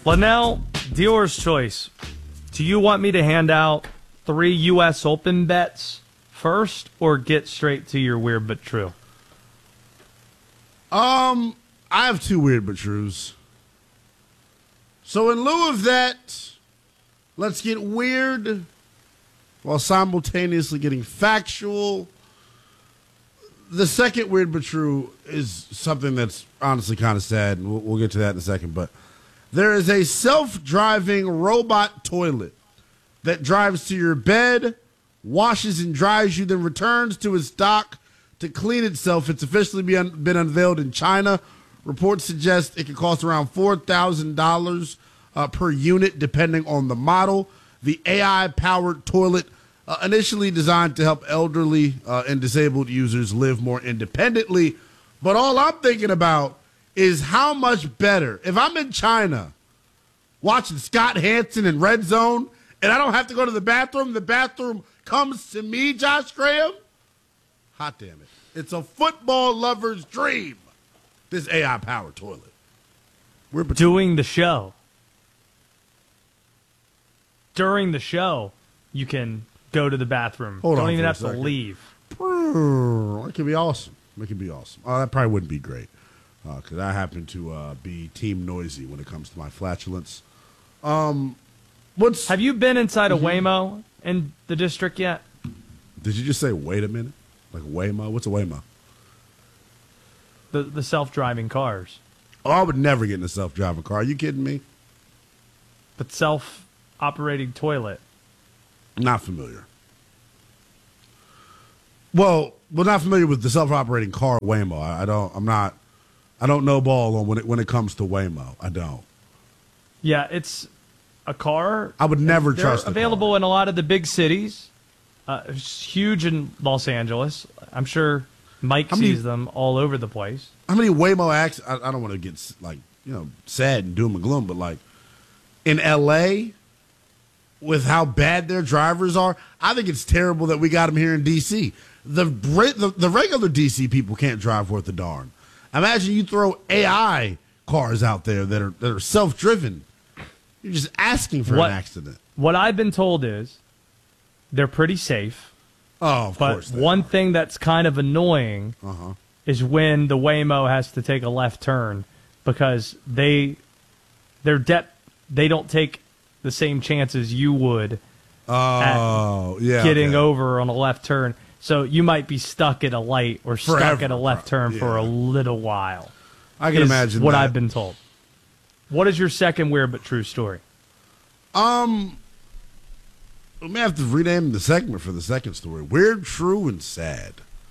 Linnell, dealer's choice. Do you want me to hand out 3 U.S. Open bets first, or get straight to your weird but true? I have 2 weird but trues. So in lieu of that, let's get weird while simultaneously getting factual. The second weird but true is something that's honestly kind of sad, and we'll get to that in a second. But there is a self-driving robot toilet that drives to your bed, washes and dries you, then returns to its dock to clean itself. It's officially been unveiled in China. Reports suggest it could cost around $4,000 per unit, depending on the model. The AI-powered toilet, initially designed to help elderly and disabled users live more independently. But all I'm thinking about is how much better, if I'm in China watching Scott Hansen in Red Zone and I don't have to go to the bathroom comes to me, Josh Graham. Hot damn it. It's a football lover's dream, this AI-powered toilet. We're doing the show. During the show, you can go to the bathroom. Don't even have to leave. It could be awesome. It could be awesome. That probably wouldn't be great because I happen to be team noisy when it comes to my flatulence. Have you been inside a Waymo in the district yet? Did you just say, wait a minute? Like Waymo? What's a Waymo? The self-driving cars. Oh, I would never get in a self-driving car. Are you kidding me? But self-operating toilet. Not familiar. Well, not familiar with the self-operating car Waymo. I don't know ball on when it comes to Waymo. I don't. Yeah, it's a car. I would never trust. They're available in a lot of the big cities. It's huge in Los Angeles. I'm sure Mike sees them all over the place. How many Waymo accidents? I don't want to get sad and doom and gloom, but like in L.A., with how bad their drivers are, I think it's terrible that we got them here in D.C. The regular D.C. people can't drive worth a darn. Imagine you throw AI cars out there that are self-driven. You're just asking for an accident. What I've been told is they're pretty safe. Oh, of course. But one thing that's kind of annoying is when the Waymo has to take a left turn because they don't take the same chances you would getting over on a left turn. So you might be stuck at a light or stuck at a left turn for a little while. I can imagine what I've been told. What is your second weird but true story? We may have to rename the segment for the second story. Weird, true, and sad.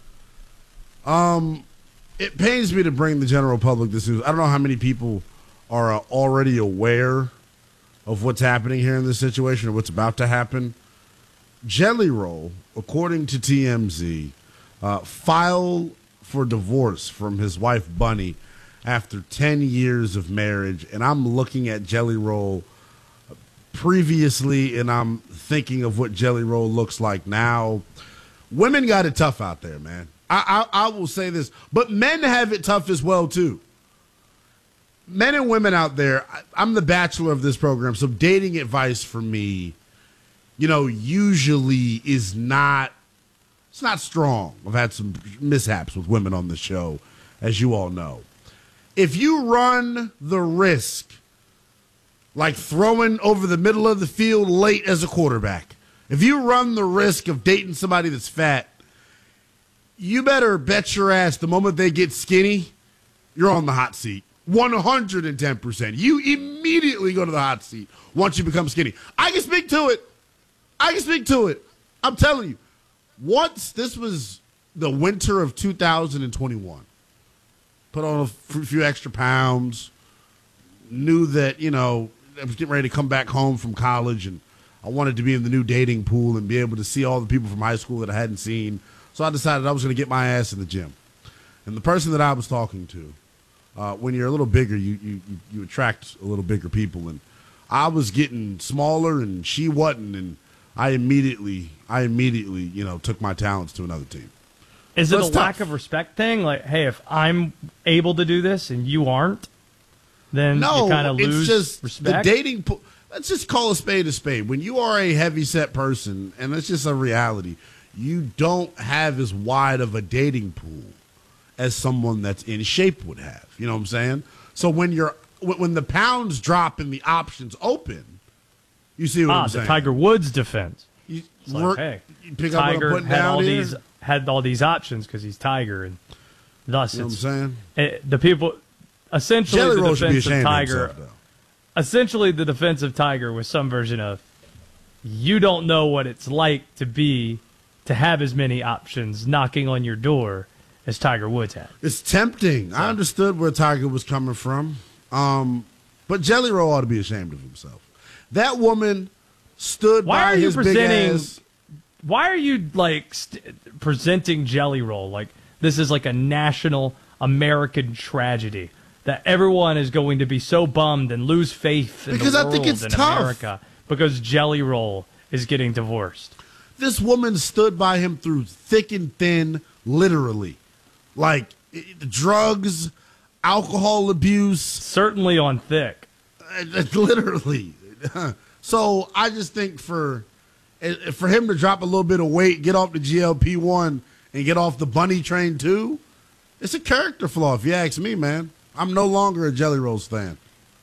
It pains me to bring the general public this news. I don't know how many people are already aware of what's happening here in this situation or what's about to happen. Jelly Roll, according to TMZ, filed for divorce from his wife Bunny after 10 years of marriage. And I'm looking at Jelly Roll previously, and I'm thinking of what Jelly Roll looks like now. Women got it tough out there, man. I will say this, but men have it tough as well, too. Men and women out there, I'm the bachelor of this program, so dating advice for me, usually is not strong. I've had some mishaps with women on the show, as you all know. If you run the risk, like throwing over the middle of the field late as a quarterback, if you run the risk of dating somebody that's fat, you better bet your ass the moment they get skinny, you're on the hot seat. 110%. You immediately go to the hot seat once you become skinny. I can speak to it. I'm telling you. Once, this was the winter of 2021. Put on a few extra pounds. Knew that, I was getting ready to come back home from college, and I wanted to be in the new dating pool and be able to see all the people from high school that I hadn't seen. So I decided I was going to get my ass in the gym. And the person that I was talking to, when you're a little bigger, you attract a little bigger people. And I was getting smaller, and she wasn't. And I immediately, took my talents to another team. Is it a lack of respect thing? Like, hey, if I'm able to do this and you aren't? then No, you kind of lose it's just respect. the dating pool. Let's just call a spade a spade. When you are a heavy-set person, and it's just a reality, you don't have as wide of a dating pool as someone that's in shape would have. You know what I'm saying? So when the pounds drop and the options open, you see what I'm saying? The Tiger Woods defense. You, It's like, hey, you pick up what I'm Tiger putting had down all here? these options because he's Tiger, and thus You know what it's I'm saying? the people. Essentially, Jelly the Roll should be defense of ashamed of Tiger. himself, though. Essentially, the defense of Tiger was some version of, you don't know what it's like to have as many options knocking on your door as Tiger Woods had. It's tempting. I understood where Tiger was coming from. But Jelly Roll ought to be ashamed of himself. That woman stood by his big ass. Why are you presenting Jelly Roll like this is like a national American tragedy that everyone is going to be so bummed and lose faith in Because the I world think it's and tough. America because Jelly Roll is getting divorced? This woman stood by him through thick and thin, literally. Like drugs, alcohol abuse. Certainly on thick. Literally. So I just think for him to drop a little bit of weight, get off the GLP-1, and get off the bunny train too, it's a character flaw if you ask me, man. I'm no longer a Jelly Roll stan.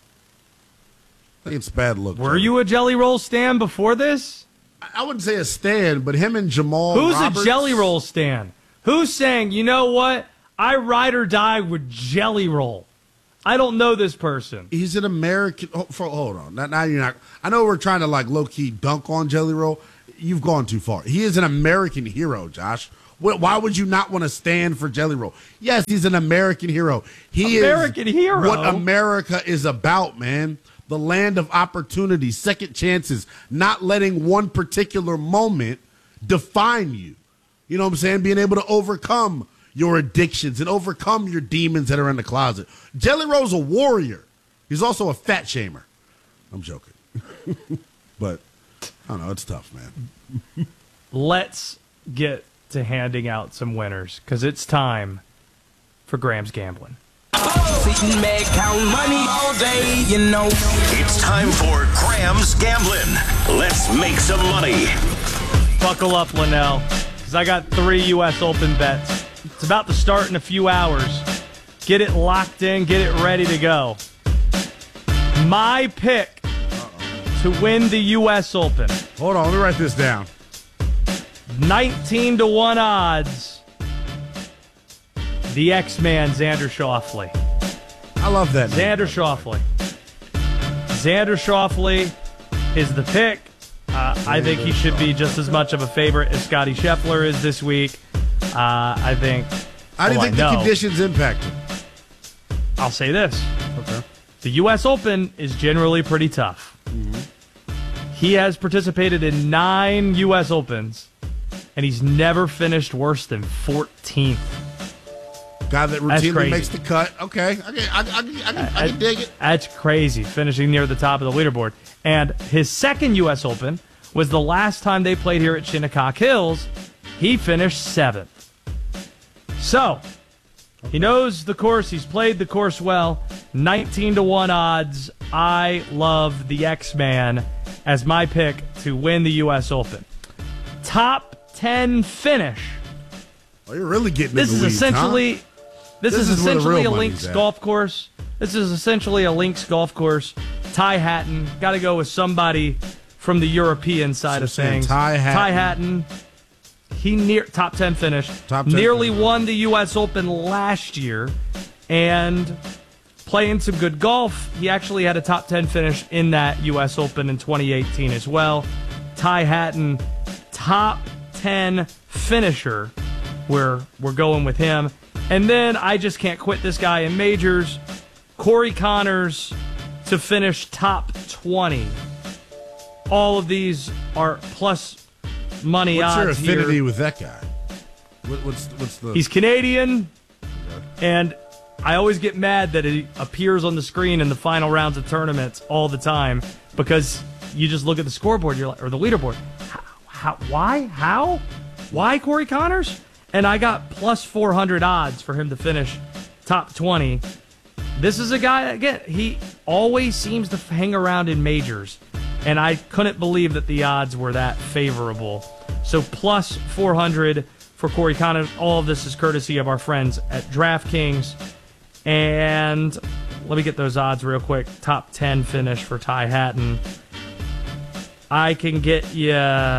I think it's a bad look. Were you a Jelly Roll stan before this? I wouldn't say a stan, but him and Jamal Who's Roberts, a Jelly Roll stan? Who's saying, you know what? I ride or die with Jelly Roll. I don't know this person. He's an American. Hold on. Now you're not. I know we're trying to low key dunk on Jelly Roll. You've gone too far. He is an American hero, Josh. Why would you not want to stand for Jelly Roll? Yes, he's an American hero. He American is hero? What America is about, man. The land of opportunity, second chances, not letting one particular moment define you. You know what I'm saying? Being able to overcome your addictions and overcome your demons that are in the closet. Jelly Roll's a warrior. He's also a fat shamer. I'm joking. But, I don't know, it's tough, man. Let's get to handing out some winners, because it's time for Graham's Gambling. Sitting back, count money all day, you know. It's time for Graham's Gambling. Let's make some money. Buckle up, Linnell, because I got 3 U.S. Open bets. It's about to start in a few hours. Get it locked in, get it ready to go. My pick to win the U.S. Open. Hold on, let me write this down. 19-1 odds. The X-Man, Xander Schauffele. I love that name. Xander Schauffele. Xander Schauffele is the pick. I think he should be just as much of a favorite as Scotty Scheffler is this week. I think. How do you think the conditions impact him? I'll say this. Okay. The U.S. Open is generally pretty tough. Mm-hmm. He has participated in 9 U.S. Opens, and he's never finished worse than 14th. Guy that routinely makes the cut. Okay, I can dig it. That's crazy, finishing near the top of the leaderboard. And his second U.S. Open was the last time they played here at Shinnecock Hills. He finished 7th. So, he knows the course. He's played the course well. 19-1 odds. I love the X-Man as my pick to win the U.S. Open. Top 10 finish. Oh, you're really getting This in is the weeds, essentially huh? this is where the essentially real a money's links at. golf course. This is essentially a links golf course. Ty Hatton, got to go with somebody from the European side of things. Ty Hatton. He top 10 finish. Top 10 nearly finish. won the U.S. Open last year, and playing some good golf. He actually had a top 10 finish in that U.S. Open in 2018 as well. Ty Hatton, top 10 finisher. We're going with him. And then I just can't quit this guy in majors. Corey Connors to finish top 20. All of these are plus money What's odds your affinity here. with that guy? What's the? He's Canadian, and I always get mad that he appears on the screen in the final rounds of tournaments all the time because you just look at the scoreboard, you're like, or the leaderboard. Why Corey Connors? And I got plus 400 odds for him to finish top 20. This is a guy, again, he always seems to hang around in majors, and I couldn't believe that the odds were that favorable. So plus 400 for Corey Connors. All of this is courtesy of our friends at DraftKings. And let me get those odds real quick. Top 10 finish for Ty Hatton. I can get you...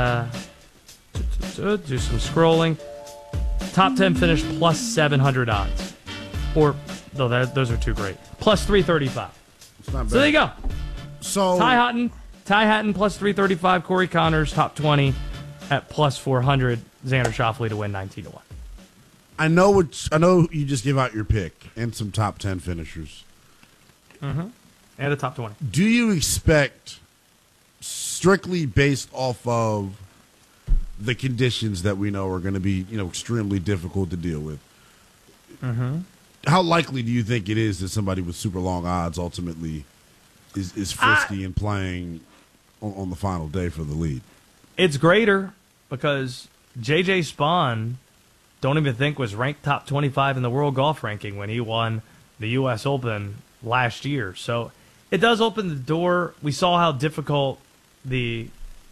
do some scrolling. Top 10 finish plus 700 odds. Or, no, those are too great. Plus 335. It's not bad. So there you go. So Ty Hatton plus 335. Corey Connors top 20 at plus 400. Xander Schauffele to win 19-1. I know you just give out your pick and some top 10 finishers. Mm-hmm. And a top 20. Do you expect, strictly based off of the conditions that we know are going to be, extremely difficult to deal with, how likely do you think it is that somebody with super long odds ultimately is frisky and playing on the final day for the lead? It's greater because J.J. Spawn, don't even think was ranked top 25 in the world golf ranking when he won the U.S. Open last year. So it does open the door. We saw how difficult the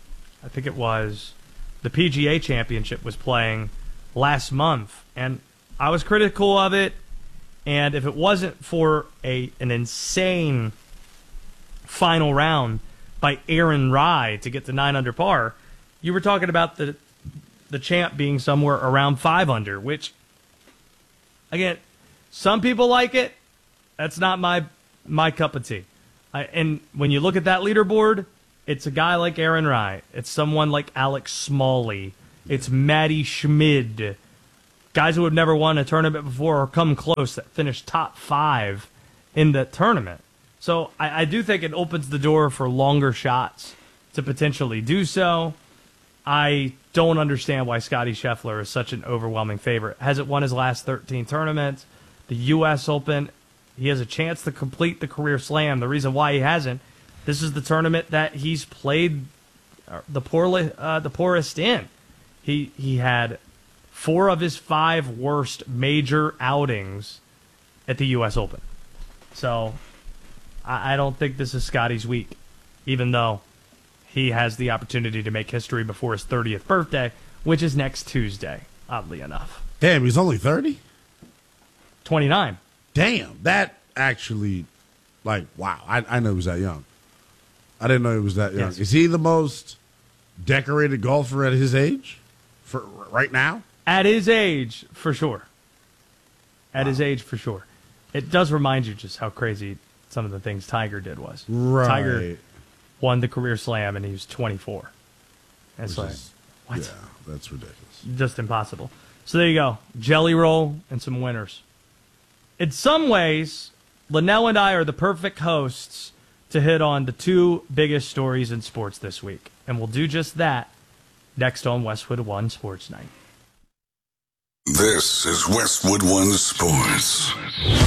PGA Championship was playing last month, and I was critical of it. And if it wasn't for an insane final round by Aaron Rai to get to 9 under par, you were talking about the champ being somewhere around 5 under, which, again, some people like it. That's not my cup of tea. And when you look at that leaderboard, it's a guy like Aaron Rai. It's someone like Alex Smalley. It's Matty Schmid. Guys who have never won a tournament before or come close that finished top 5 in the tournament. So I do think it opens the door for longer shots to potentially do so. I don't understand why Scottie Scheffler is such an overwhelming favorite. Hasn't won his last 13 tournaments. The U.S. Open, he has a chance to complete the career slam. The reason why he hasn't, this is the tournament that he's played the poorest in. He had 4 of his 5 worst major outings at the U.S. Open. So I don't think this is Scottie's week, even though he has the opportunity to make history before his 30th birthday, which is next Tuesday, oddly enough. Damn, he's only 30? 29. Damn, that actually, wow. I know he was that young. I didn't know he was that young. Yes. Is he the most decorated golfer at his age for right now? At his age, for sure. At his age, for sure. It does remind you just how crazy some of the things Tiger did was. Right. Tiger won the career slam, and he was 24. That's what? Yeah, that's ridiculous. Just impossible. So there you go. Jelly roll and some winners. In some ways, Linnell and I are the perfect hosts to hit on the 2 biggest stories in sports this week. And we'll do just that next on Westwood One Sports Night. This is Westwood One Sports.